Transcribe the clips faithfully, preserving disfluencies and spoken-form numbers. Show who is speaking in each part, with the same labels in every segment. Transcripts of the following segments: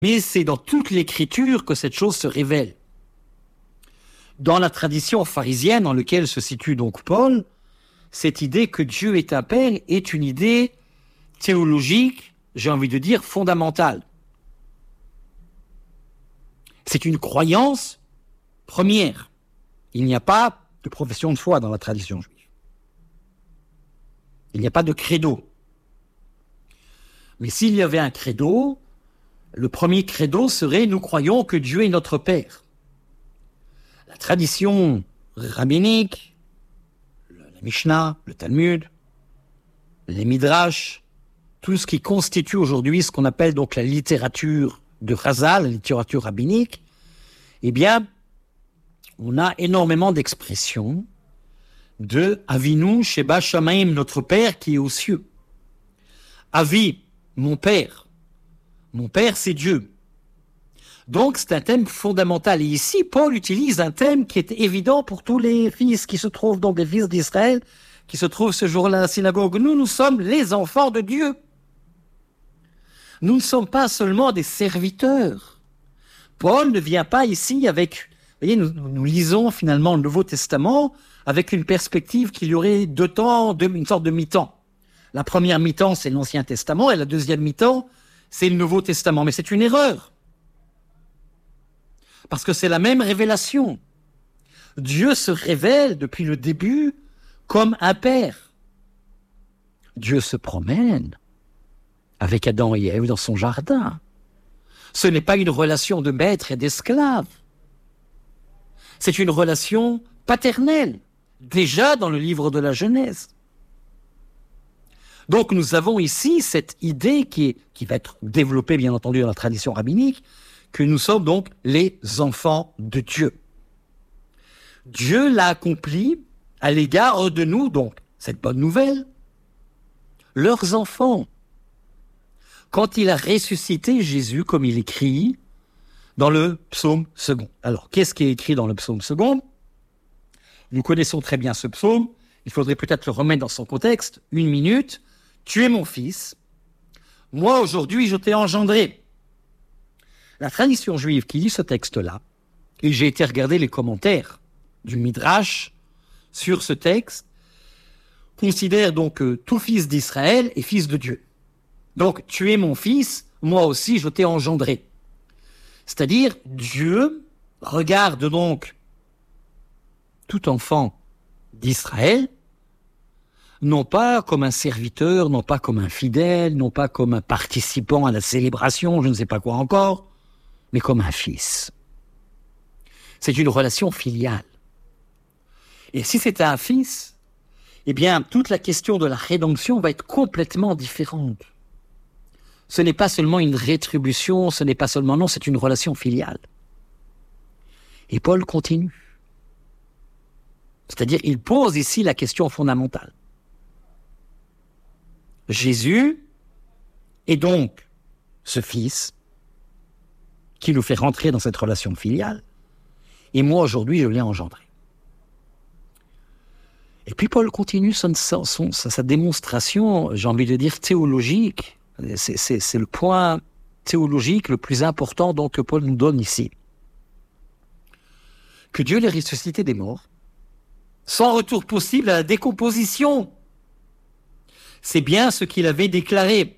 Speaker 1: Mais c'est dans toute l'Écriture que cette chose se révèle. Dans la tradition pharisienne dans laquelle se situe donc Paul, cette idée que Dieu est un Père est une idée théologique, j'ai envie de dire, fondamentale. C'est une croyance première. Il n'y a pas de profession de foi dans la tradition juive. Il n'y a pas de credo. Mais s'il y avait un credo, le premier credo serait « Nous croyons que Dieu est notre Père ». La tradition rabbinique, la Mishnah, le Talmud, les Midrash, tout ce qui constitue aujourd'hui ce qu'on appelle donc la littérature de Chazal, la littérature rabbinique, eh bien, on a énormément d'expressions de Avinu Sheba Shamayim, notre Père qui est aux cieux. Avi, mon Père. Mon Père, c'est Dieu. Donc, c'est un thème fondamental. Et ici, Paul utilise un thème qui est évident pour tous les fils qui se trouvent, donc les fils d'Israël, qui se trouvent ce jour-là à la synagogue. Nous, nous sommes les enfants de Dieu. Nous ne sommes pas seulement des serviteurs. Paul ne vient pas ici avec... Vous voyez, nous, nous lisons finalement le Nouveau Testament avec une perspective qu'il y aurait deux temps, deux, une sorte de mi-temps. La première mi-temps, c'est l'Ancien Testament, et la deuxième mi-temps, c'est le Nouveau Testament. Mais c'est une erreur. Parce que c'est la même révélation. Dieu se révèle depuis le début comme un père. Dieu se promène avec Adam et Ève dans son jardin. Ce n'est pas une relation de maître et d'esclave. C'est une relation paternelle, déjà dans le livre de la Genèse. Donc nous avons ici cette idée qui, est, qui va être développée bien entendu dans la tradition rabbinique, que nous sommes donc les enfants de Dieu. Dieu l'a accompli à l'égard de nous, donc, cette bonne nouvelle, leurs enfants. Quand il a ressuscité Jésus, comme il écrit dans le psaume second. Alors, qu'est-ce qui est écrit dans le psaume second? Nous connaissons très bien ce psaume, il faudrait peut-être le remettre dans son contexte, une minute. Tu es mon fils, moi aujourd'hui je t'ai engendré. La tradition juive qui lit ce texte-là, et j'ai été regarder les commentaires du Midrash sur ce texte, considère donc que tout fils d'Israël est fils de Dieu. Donc, tu es mon fils, moi aussi je t'ai engendré. C'est-à-dire, Dieu regarde donc tout enfant d'Israël, non pas comme un serviteur, non pas comme un fidèle, non pas comme un participant à la célébration, je ne sais pas quoi encore, mais comme un fils. C'est une relation filiale. Et si c'est un fils, eh bien, toute la question de la rédemption va être complètement différente. Ce n'est pas seulement une rétribution, ce n'est pas seulement, non, c'est une relation filiale. Et Paul continue. C'est-à-dire, il pose ici la question fondamentale. Jésus est donc ce fils qui nous fait rentrer dans cette relation filiale, et moi, aujourd'hui, je l'ai engendré. Et puis Paul continue son, son, son, sa démonstration, j'ai envie de dire, théologique. C'est, c'est, c'est le point théologique le plus important donc, que Paul nous donne ici. Que Dieu l'ait ressuscité des morts, sans retour possible à la décomposition. C'est bien ce qu'il avait déclaré.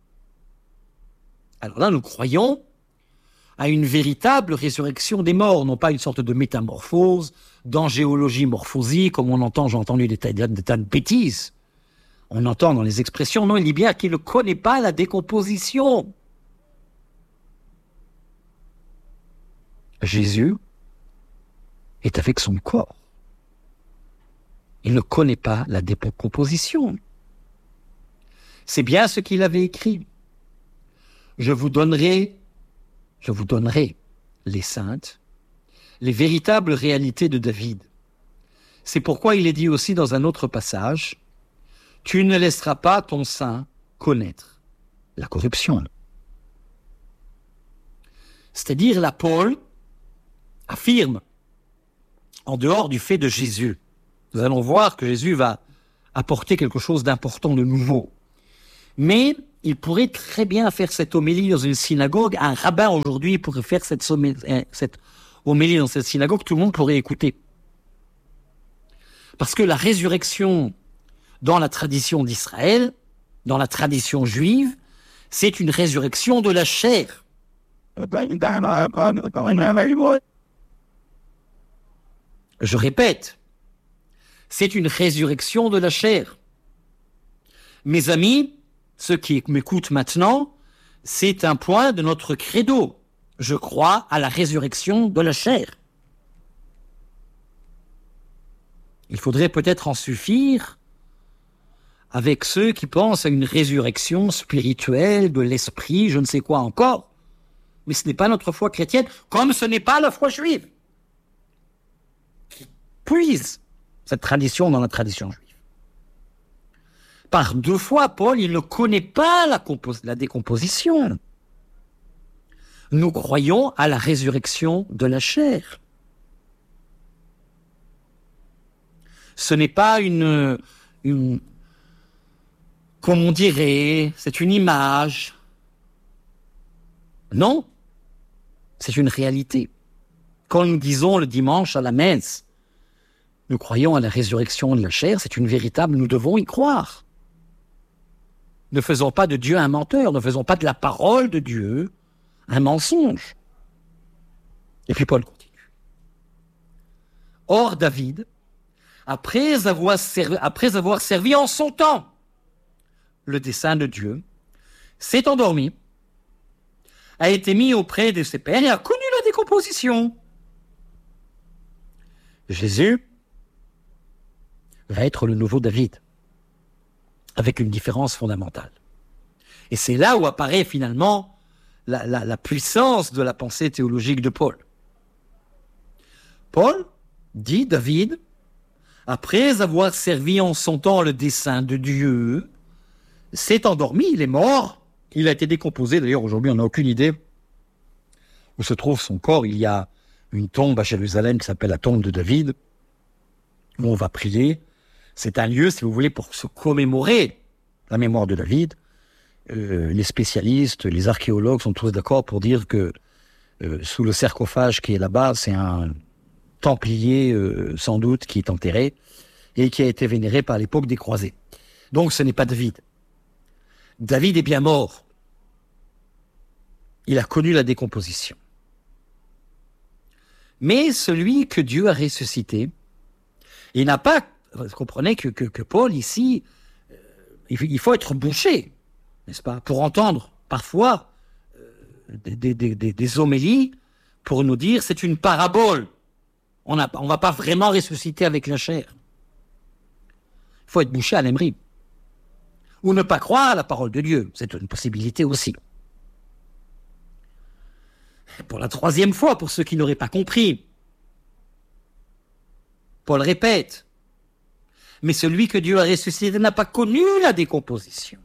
Speaker 1: Alors là, nous croyons à une véritable résurrection des morts, non pas une sorte de métamorphose, d'angéologie morphosique, comme on entend, j'ai entendu des tas, des tas de bêtises. On entend dans les expressions, non, il dit bien qu'il ne connaît pas la décomposition. Jésus est avec son corps. Il ne connaît pas la décomposition. C'est bien ce qu'il avait écrit. Je vous donnerai, je vous donnerai les saintes, les véritables réalités de David. C'est pourquoi il est dit aussi dans un autre passage, tu ne laisseras pas ton sein connaître la corruption. C'est-à-dire, là, Paul affirme, en dehors du fait de Jésus, nous allons voir que Jésus va apporter quelque chose d'important, de nouveau. Mais il pourrait très bien faire cette homélie dans une synagogue. Un rabbin aujourd'hui pourrait faire cette, sommé- cette homélie dans cette synagogue, tout le monde pourrait écouter. Parce que la résurrection dans la tradition d'Israël, dans la tradition juive, c'est une résurrection de la chair. Je répète, c'est une résurrection de la chair. Mes amis, ceux qui m'écoutent maintenant, c'est un point de notre credo. Je crois à la résurrection de la chair. Il faudrait peut-être en suffire avec ceux qui pensent à une résurrection spirituelle de l'esprit, je ne sais quoi encore. Mais ce n'est pas notre foi chrétienne, comme ce n'est pas la foi juive, qui puise cette tradition dans la tradition juive. Par deux fois, Paul, il ne connaît pas la, compos- la décomposition. Nous croyons à la résurrection de la chair. Ce n'est pas une, une, comme on dirait, c'est une image. Non, c'est une réalité. Quand nous disons le dimanche à la messe, nous croyons à la résurrection de la chair, c'est une véritable, nous devons y croire. Ne faisons pas de Dieu un menteur, ne faisons pas de la parole de Dieu un mensonge. Et puis Paul continue. Or David, après avoir servi, après avoir servi en son temps le dessein de Dieu, s'est endormi, a été mis auprès de ses pères et a connu la décomposition. Jésus va être le nouveau David, avec une différence fondamentale. Et c'est là où apparaît finalement la, la, la puissance de la pensée théologique de Paul. Paul dit, David, après avoir servi en son temps le dessein de Dieu, s'est endormi, il est mort, il a été décomposé. D'ailleurs, aujourd'hui, on n'a aucune idée où se trouve son corps. Il y a une tombe à Jérusalem qui s'appelle la tombe de David, où on va prier. C'est un lieu, si vous voulez, pour se commémorer la mémoire de David. Euh, les spécialistes, les archéologues sont tous d'accord pour dire que euh, sous le sarcophage qui est là-bas, c'est un templier, euh, sans doute, qui est enterré et qui a été vénéré par l'époque des croisés. Donc ce n'est pas David. David est bien mort. Il a connu la décomposition. Mais celui que Dieu a ressuscité, il n'a pas... Vous comprenez que, que, que Paul, ici, euh, il faut être bouché, n'est-ce pas, pour entendre parfois euh, des, des, des, des homélies pour nous dire c'est une parabole. On ne va pas vraiment ressusciter avec la chair. Il faut être bouché à l'aimerie. Ou ne pas croire à la parole de Dieu. C'est une possibilité aussi. Pour la troisième fois, pour ceux qui n'auraient pas compris, Paul répète, mais celui que Dieu a ressuscité n'a pas connu la décomposition.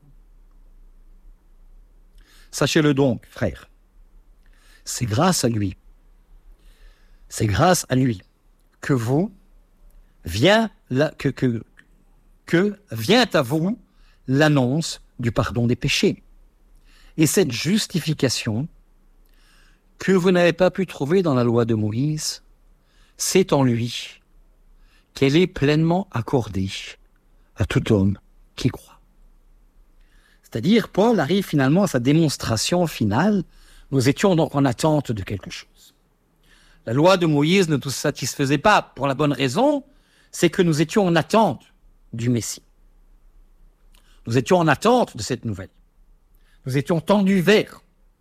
Speaker 1: Sachez-le donc, frères, c'est grâce à lui, c'est grâce à lui que vous, vient la, que, que, que vient à vous l'annonce du pardon des péchés. Et cette justification que vous n'avez pas pu trouver dans la loi de Moïse, c'est en lui qu'elle est pleinement accordée à tout homme qui croit. C'est-à-dire, Paul arrive finalement à sa démonstration finale. Nous étions donc en attente de quelque chose. La loi de Moïse ne nous satisfaisait pas pour la bonne raison, c'est que nous étions en attente du Messie. Nous étions en attente de cette nouvelle. Nous étions tendus vers.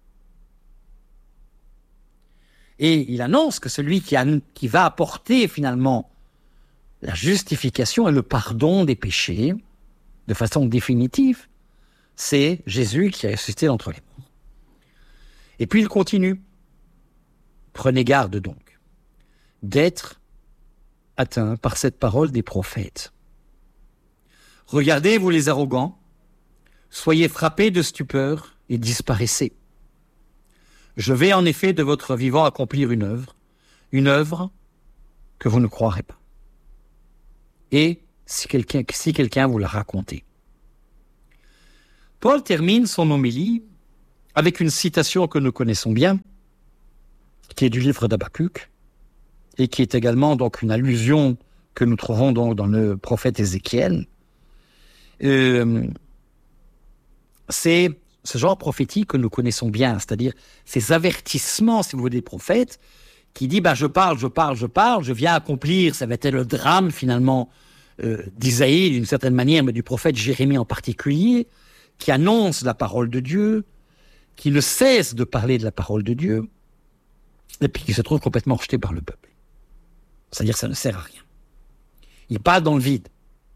Speaker 1: Et il annonce que celui qui, a, qui va apporter finalement la justification et le pardon des péchés, de façon définitive, c'est Jésus qui a ressuscité d'entre les morts. Et puis il continue. Prenez garde donc d'être atteint par cette parole des prophètes. Regardez, vous les arrogants, soyez frappés de stupeur et disparaissez. Je vais en effet de votre vivant accomplir une œuvre, une œuvre que vous ne croirez pas. Et si quelqu'un si quelqu'un vous l'a raconté. Paul termine son homélie avec une citation que nous connaissons bien, qui est du livre d'Habakkuk, et qui est également donc une allusion que nous trouvons donc dans le prophète Ézéchiel. Euh, c'est ce genre prophétique que nous connaissons bien, c'est-à-dire ces avertissements, si vous voulez, des prophètes, qui dit bah, « je parle, je parle, je parle, je viens accomplir », ça va être le drame finalement euh, d'Isaïe d'une certaine manière, mais du prophète Jérémie en particulier, qui annonce la parole de Dieu, qui ne cesse de parler de la parole de Dieu, et puis qui se trouve complètement rejeté par le peuple. C'est-à-dire que ça ne sert à rien. Il parle dans le vide.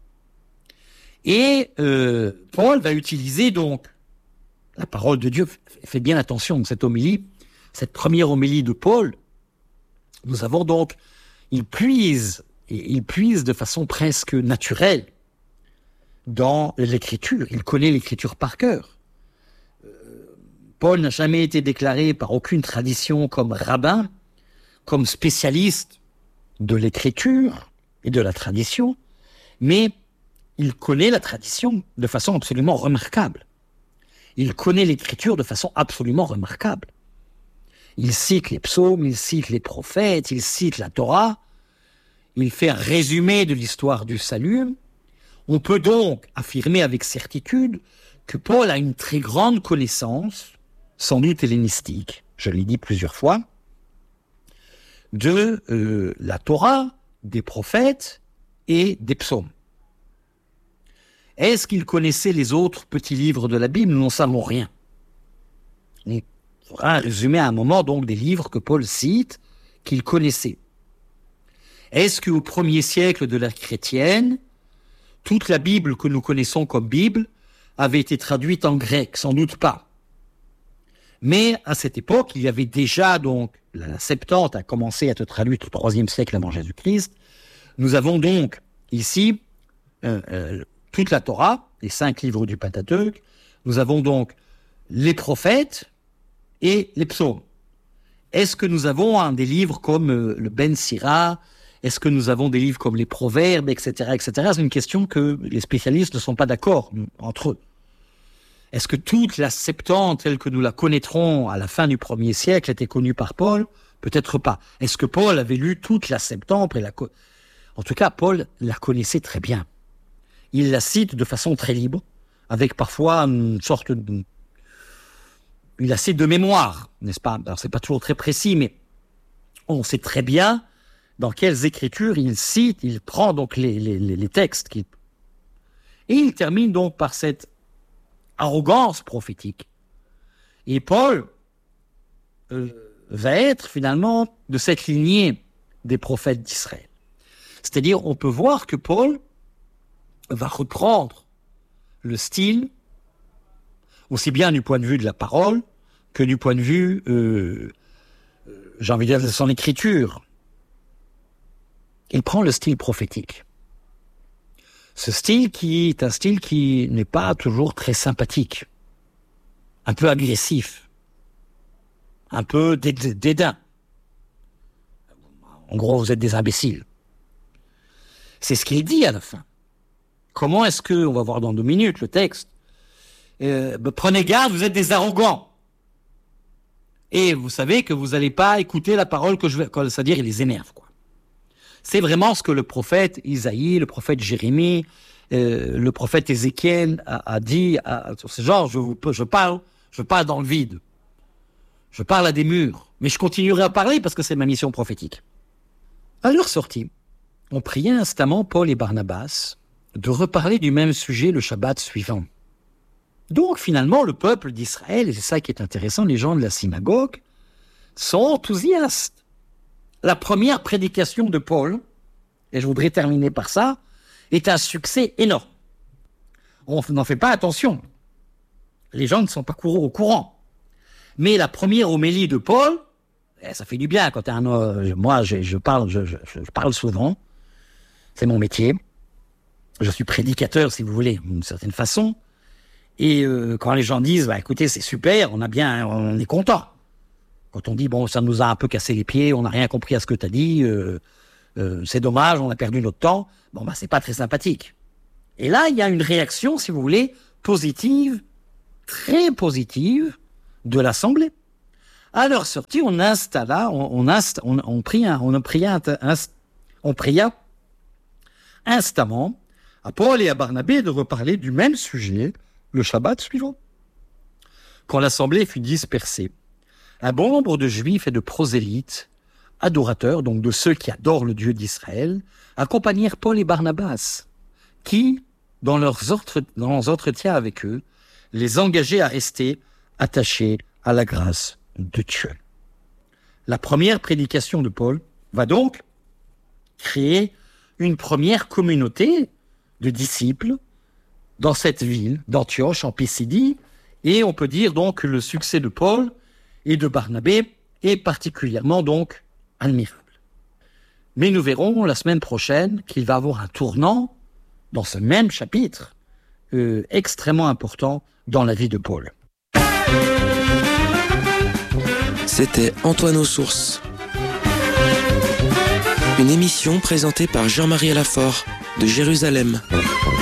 Speaker 1: Et euh, Paul va utiliser donc la parole de Dieu. Faites bien attention, cette homélie, cette première homélie de Paul, nous avons donc, il puise, il puise de façon presque naturelle dans l'écriture. Il connaît l'écriture par cœur. Euh, Paul n'a jamais été déclaré par aucune tradition comme rabbin, comme spécialiste de l'écriture et de la tradition, mais il connaît la tradition de façon absolument remarquable. Il connaît l'écriture de façon absolument remarquable. Il cite les psaumes, il cite les prophètes, il cite la Torah, il fait un résumé de l'histoire du salut. On peut donc affirmer avec certitude que Paul a une très grande connaissance, sans doute hellénistique, je l'ai dit plusieurs fois, de euh, la Torah, des prophètes et des psaumes. Est-ce qu'il connaissait les autres petits livres de la Bible? Nous n'en savons rien. Il faudra résumer à un moment donc des livres que Paul cite, qu'il connaissait. Est-ce qu'au premier siècle de l'ère chrétienne, toute la Bible que nous connaissons comme Bible avait été traduite en grec? Sans doute pas. Mais à cette époque, il y avait déjà donc, la Septante a commencé à être traduite au troisième siècle avant Jésus-Christ. Nous avons donc ici euh, euh, toute la Torah, les cinq livres du Pentateuque. Nous avons donc les prophètes et les psaumes. Est-ce que nous avons hein, des livres comme euh, le Ben Sira? Est-ce que nous avons des livres comme les Proverbes, et cetera, et cetera. C'est une question que les spécialistes ne sont pas d'accord entre eux. Est-ce que toute la Septante, telle que nous la connaîtrons à la fin du premier siècle, était connue par Paul? Peut-être pas. Est-ce que Paul avait lu toute la Septante et la... En tout cas, Paul la connaissait très bien. Il la cite de façon très libre, avec parfois une sorte de... Il la cite de mémoire, n'est-ce pas? Alors, c'est pas toujours très précis, mais on sait très bien dans quelles écritures il cite, il prend donc les, les, les textes. Qu'il... Et il termine donc par cette arrogance prophétique. Et Paul euh, va être finalement de cette lignée des prophètes d'Israël. C'est-à-dire, on peut voir que Paul va reprendre le style, aussi bien du point de vue de la parole que du point de vue, euh, j'ai envie de dire, de son écriture. Il prend le style prophétique. Ce style qui est un style qui n'est pas toujours très sympathique, un peu agressif, un peu dédain. En gros, vous êtes des imbéciles. C'est ce qu'il dit à la fin. Comment est-ce que, on va voir dans deux minutes le texte, euh, bah, prenez garde, vous êtes des arrogants. Et vous savez que vous n'allez pas écouter la parole que je vais, c'est-à-dire il les énerve, quoi. C'est vraiment ce que le prophète Isaïe, le prophète Jérémie, euh, le prophète Ézéchiel a, a dit à, sur ce genre. Je, vous, je parle, je parle dans le vide. Je parle à des murs. Mais je continuerai à parler parce que c'est ma mission prophétique. À leur sortie, on priait instamment Paul et Barnabas de reparler du même sujet le Shabbat suivant. Donc finalement, le peuple d'Israël, et c'est ça qui est intéressant, les gens de la synagogue, sont enthousiastes. La première prédication de Paul, et je voudrais terminer par ça, est un succès énorme. On n'en fait pas attention. Les gens ne sont pas au courant. Mais la première homélie de Paul, eh, ça fait du bien quand un, euh, moi je, je, parle, je, je, je parle souvent, c'est mon métier. Je suis prédicateur, si vous voulez, d'une certaine façon. Et euh, quand les gens disent, bah, écoutez, c'est super, on a bien, on est content. Quand on dit, bon, ça nous a un peu cassé les pieds, on n'a rien compris à ce que tu as dit, euh, euh, c'est dommage, on a perdu notre temps, bon, bah, c'est pas très sympathique. Et là, il y a une réaction, si vous voulez, positive très positive de l'Assemblée. À leur sortie, on installa, on, on, insta, on, on pria, on pria, on pria instamment à Paul et à Barnabé de reparler du même sujet le Shabbat suivant. Quand l'Assemblée fut dispersée, un bon nombre de Juifs et de prosélytes, adorateurs, donc de ceux qui adorent le Dieu d'Israël, accompagnèrent Paul et Barnabas, qui, dans leurs, entre, dans leurs entretiens avec eux, les engageaient à rester attachés à la grâce de Dieu. La première prédication de Paul va donc créer une première communauté de disciples dans cette ville d'Antioche en Pisidie, et on peut dire donc que le succès de Paul et de Barnabé est particulièrement donc admirable. Mais nous verrons la semaine prochaine qu'il va avoir un tournant dans ce même chapitre euh, extrêmement important dans la vie de Paul.
Speaker 2: C'était Antoine aux Sources. Une émission présentée par Jean-Marie Alafort de Jérusalem.